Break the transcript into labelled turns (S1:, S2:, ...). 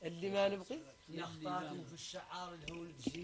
S1: اللي ما نبغي.
S2: لخطاتهم في الشعار اللي هو الجديد